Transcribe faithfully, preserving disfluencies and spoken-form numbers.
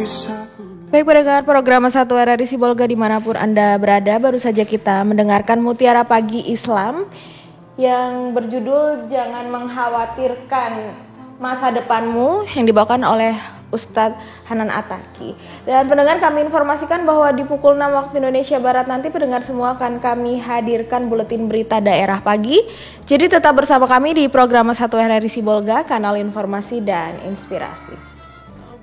Baik pendengar program satu R R I Sibolga dimanapun Anda berada, baru saja kita mendengarkan Mutiara Pagi Islam yang berjudul Jangan Mengkhawatirkan Masa Depanmu yang dibawakan oleh Ustadz Hanan Attaqi. Dan pendengar, kami informasikan bahwa di pukul enam waktu Indonesia Barat nanti pendengar semua akan kami hadirkan buletin berita daerah pagi. Jadi tetap bersama kami di program satu R R I Sibolga, kanal informasi dan inspirasi.